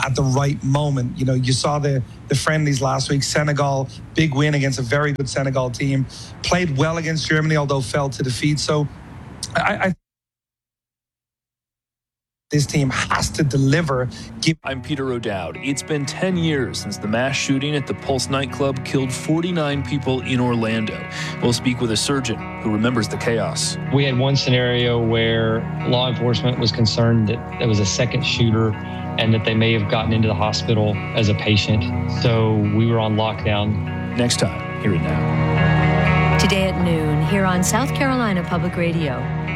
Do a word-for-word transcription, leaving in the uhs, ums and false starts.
at the right moment. You know, you saw the, the friendlies last week. Senegal, big win against a very good Senegal team. Played well against Germany, although fell to defeat. So I, I this team has to deliver. I'm Peter O'Dowd. It's been ten years since the mass shooting at the Pulse nightclub killed forty-nine people in Orlando. We'll speak with a surgeon who remembers the chaos. We had one scenario where law enforcement was concerned that there was a second shooter and that they may have gotten into the hospital as a patient. So we were on lockdown. Next time, Hear It Now. Today at noon, here on South Carolina Public Radio.